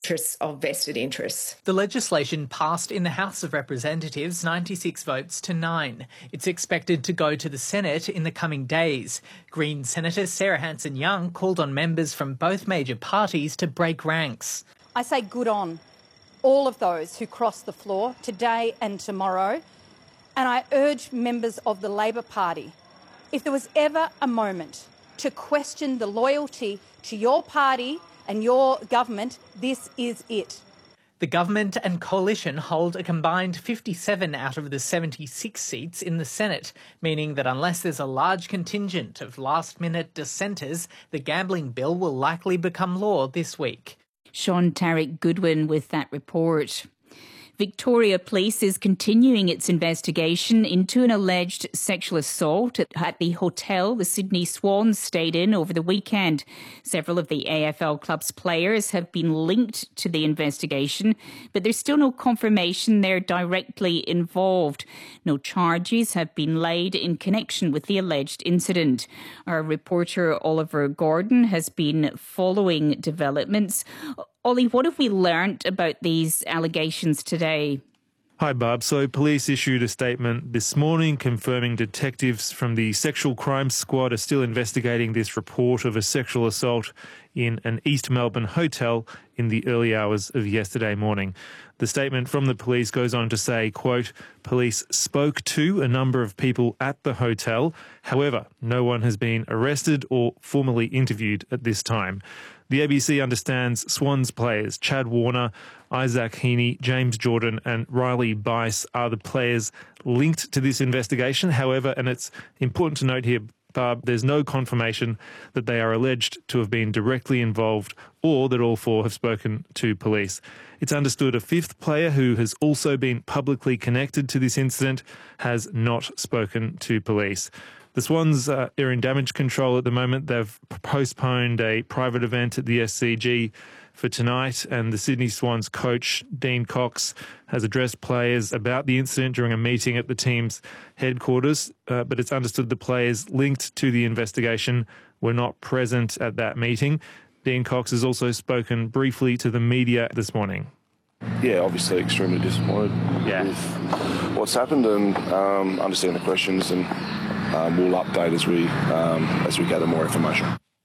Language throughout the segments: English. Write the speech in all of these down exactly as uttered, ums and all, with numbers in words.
interests of vested interests. The legislation passed in the House of Representatives ninety-six votes to nine. It's expected to go to the Senate in the coming days. Green Senator Sarah Hanson-Young called on members from both major parties to break ranks. I say good on all of those who cross the floor today and tomorrow, and I urge members of the Labor Party, if there was ever a moment to question the loyalty to your party and your government, this is it. The government and coalition hold a combined fifty-seven out of the seventy-six seats in the Senate, meaning that unless there's a large contingent of last-minute dissenters, the gambling bill will likely become law this week. Sean Tarek Goodwin with that report. Victoria Police is continuing its investigation into an alleged sexual assault at the hotel the Sydney Swans stayed in over the weekend. Several of the A F L club's players have been linked to the investigation, but there's still no confirmation they're directly involved. No charges have been laid in connection with the alleged incident. Our reporter Oliver Gordon has been following developments. Ollie, what have we learnt about these allegations today? Hi, Barb. So police issued a statement this morning confirming detectives from the Sexual Crimes Squad are still investigating this report of a sexual assault in an East Melbourne hotel in the early hours of yesterday morning. The statement from the police goes on to say, quote, police spoke to a number of people at the hotel. However, no one has been arrested or formally interviewed at this time. The A B C understands Swans players Chad Warner, Isaac Heaney, James Jordan and Riley Bice are the players linked to this investigation. However, and it's important to note here, Barb, there's no confirmation that they are alleged to have been directly involved or that all four have spoken to police. It's understood a fifth player who has also been publicly connected to this incident has not spoken to police. The Swans uh, are in damage control at the moment. They've postponed a private event at the S C G for tonight, and the Sydney Swans coach, Dean Cox, has addressed players about the incident during a meeting at the team's headquarters, uh, but it's understood the players linked to the investigation were not present at that meeting. Dean Cox has also spoken briefly to the media this morning. Yeah, obviously extremely disappointed yeah. with what's happened, and um, understand the questions, and um, we'll update as we um, as we gather more information.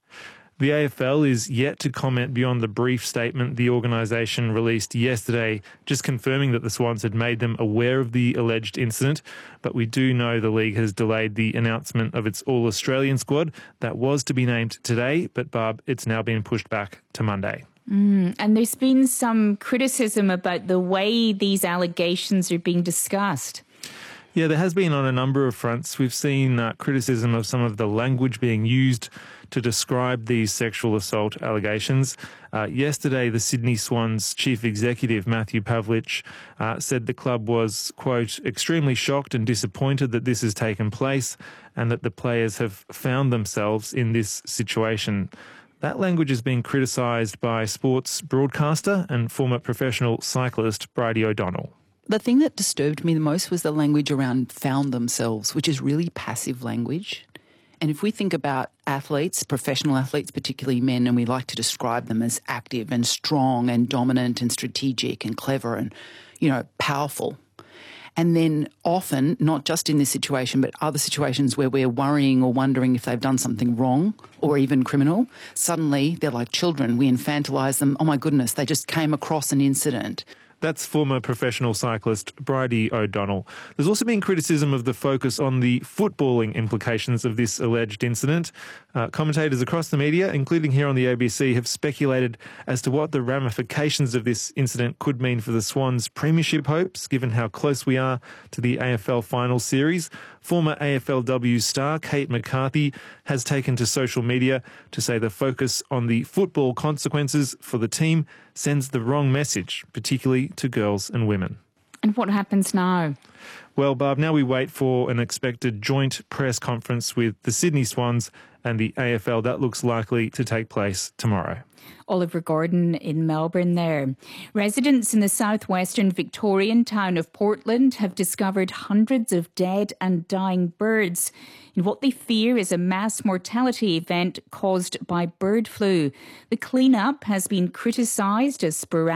The A F L is yet to comment beyond the brief statement the organisation released yesterday, just confirming that the Swans had made them aware of the alleged incident. But we do know the league has delayed the announcement of its All-Australian squad. That was to be named today, but Barb, it's now been pushed back to Monday. Mm, and there's been some criticism about the way these allegations are being discussed. Yeah, there has been on a number of fronts. We've seen uh, criticism of some of the language being used to describe these sexual assault allegations. Uh, yesterday, the Sydney Swans chief executive, Matthew Pavlich, uh, said the club was, quote, extremely shocked and disappointed that this has taken place and that the players have found themselves in this situation. That language is being criticised by sports broadcaster and former professional cyclist Bridie O'Donnell. The thing that disturbed me the most was the language around found themselves, which is really passive language. And if we think about athletes, professional athletes, particularly men, and we like to describe them as active and strong and dominant and strategic and clever and, you know, powerful. And then often, not just in this situation, but other situations where we're worrying or wondering if they've done something wrong or even criminal, suddenly they're like children. We infantilise them. Oh, my goodness, they just came across an incident. That's former professional cyclist Bridie O'Donnell. There's also been criticism of the focus on the footballing implications of this alleged incident. Uh, commentators across the media, including here on the A B C, have speculated as to what the ramifications of this incident could mean for the Swans' premiership hopes, given how close we are to the A F L final series. Former A F L W star Kate McCarthy has taken to social media to say the focus on the football consequences for the team sends the wrong message, particularly to girls and women. And what happens now? Well, Barb, now we wait for an expected joint press conference with the Sydney Swans and the A F L. That looks likely to take place tomorrow. Oliver Gordon in Melbourne there. Residents in the southwestern Victorian town of Portland have discovered hundreds of dead and dying birds in what they fear is a mass mortality event caused by bird flu. The cleanup has been criticised as sporadic